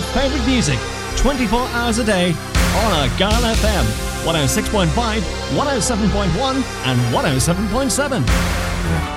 favourite music 24 hours a day on Argyle FM 106.5, 107.1 and 107.7.